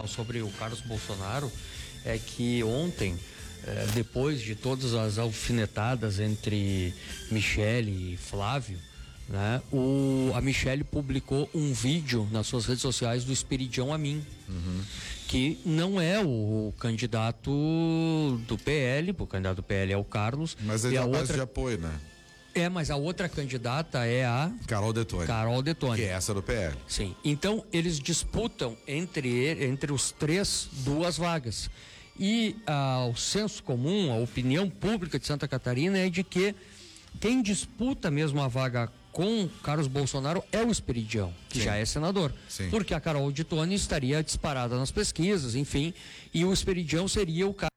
sobre o Carlos Bolsonaro é que ontem, depois de todas as alfinetadas entre Michele e Flávio, né, a Michele publicou um vídeo nas suas redes sociais do Esperidião Amin, que não é o candidato do PL, o candidato do PL é o Carlos. Mas ele é a base de apoio, né? Mas a outra candidata é a Carol Detoni. Que é essa do PL. Sim. Então, eles disputam entre os três 2 vagas. E o senso comum, a opinião pública de Santa Catarina é de que quem disputa mesmo a vaga com Carlos Bolsonaro é o Esperidião, que já é senador. Sim. Porque a Carol Detoni estaria disparada nas pesquisas, enfim, e o Esperidião seria o cara